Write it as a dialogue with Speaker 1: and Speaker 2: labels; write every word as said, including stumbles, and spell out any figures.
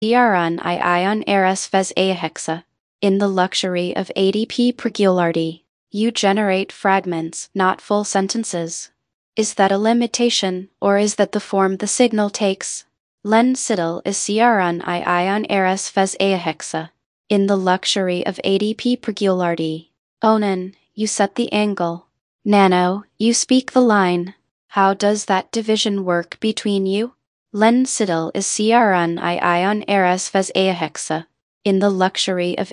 Speaker 1: Diaran I ion eras fes hexa. In the luxury of A D P Pregulardi, you generate fragments, not full sentences. Is that a limitation, or is that the form the signal takes? Len Siddle is Ciaran I ion eras fes hexa. In the luxury of A D P Pregulardi. Onan, you set the angle. Nano, you speak the line. How does that division work between you? Len Siddle is Ciaran I ion eras fes hexa. In the luxury of